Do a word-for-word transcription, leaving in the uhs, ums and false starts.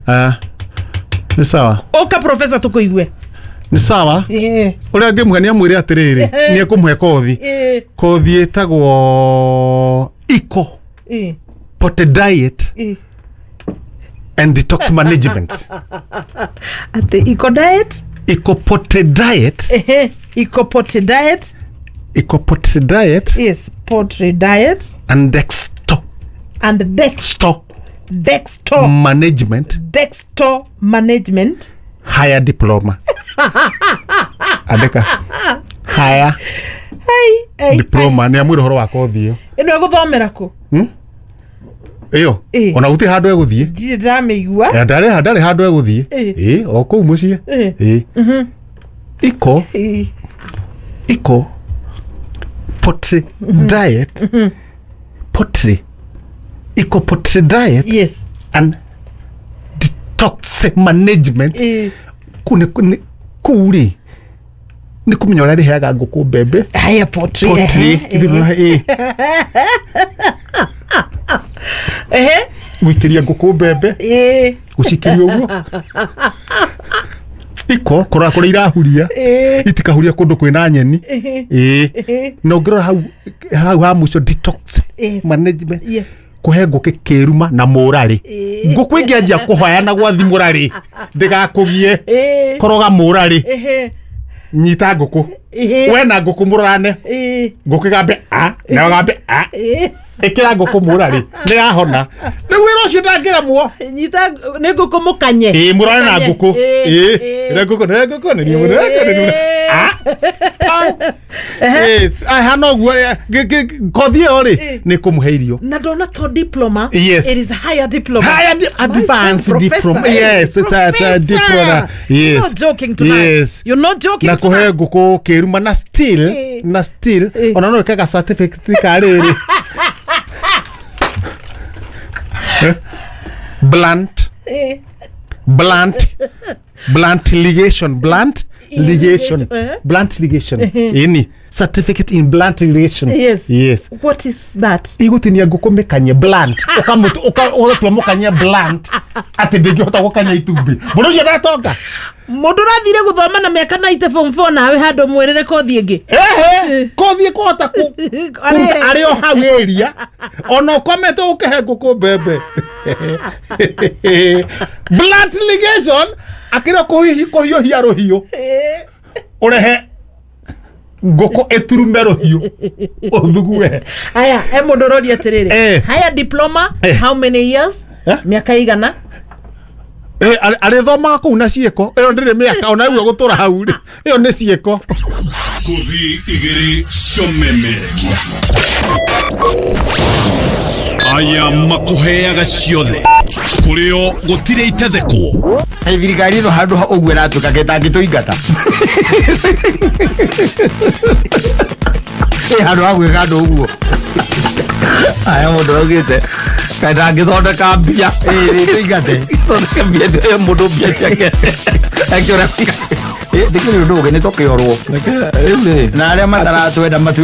Ah. Ni sawa. Oka professor tukuigwe. Ni sawa? Eh. Uri ngimuhania mwire atiriri, ni ekumuhe kothi. Eh. Kothi etagwo Eco. Eh. Pote diet. Eh. And detox management. At the Eco diet? Eco Pote diet. Eh. Eco Pote diet. Eco Pote diet. Yes, poultry diet. And Dexto. And Dexto. Dexto management. Dexto management. Higher diploma. Adeka. Higher. Hey, hey, diploma ni amwiro horo wa kothi yo. Ino guthomera ku? Hmm? Eyo. E. Ona uti handu eguthie. Ndi ndamigua. Ya ndare handare handu eguthie. Eh, o ku mucie. Eh. Mhm. Eco. Eh. Eco Poultry diet. Mhm. Poultry. Eco Poultry diet. Yes. And detox management. Eh. Kune kune kuri. Ni kumenya uri heaga nguku bebe. Haya poultry. Poultry. Eh. Eh. Gwikiria nguku bebe. Eh. Gucikiria uguo. Iko kora kora irahuria. Eh. Itikahuria kundu kwina nyeni. Eh. No ngora hau hau ha muco detox management. Yes. Kuhe nguki kiruma na murari. Nguku ingianjia kuhoyana gwa thimurari ndigakugie koroga murari nyita nguku we na nguku murane nguku gambe a na gambe a ikira nguku murari ni ahona ni wira ucio ndangira muo nyita ni nguku mukanye eh murane na nguku eh ni nguku ni nguku ni murane ni a yes I hano gwo kothi ori ni kumuheirio na dona to diploma. Yes. It is higher diploma, higher di advanced diploma. Yes, it's a, it's a diploma. Yes. You're not joking tonight. Yes. You're not joking na tonight. Na kuhe nguku kiruma na still eh. Na still eh. Ona no kaka certificate kariri blunt eh. Blunt blunt ligation blunt ligation blunt ligation ini certificate in blunt ligation. Yes. Yes. What is that? Igutinia nguku mekanye blunt ukamutu uka mukanye blunt ati ndingi hota gukanya itumbi mundu cio ndatonga mundu rathire guthoma na miaka ninety form four nawe handu mwirire kothi ingi ehe kothi kuhota ku ari o hau area ona ukomete ukehe nguku bebe blunt ligation akira kuhihi kuhiyohia rohio urehe nguku eturume rohio uthugue aya e mundu rodi atiriri higher diploma how many years miaka igana eh ari thoma ku na cieko iyo ndire miaka ona iwe gutura hau ri iyo ni cieko kuthi igiri comemerekia aya makuheaga ciothe kurio gutire itetheko ai thirikari no handu ogwe na tuka getangituingata eh handu agwe gandu uguo aya mundu augite kaita ngithondeka mbia eh tuingate thondeka mbia yo mundu mbia ciake akira eh dikiri ndu gene tokiorwo na aria matara twenda matu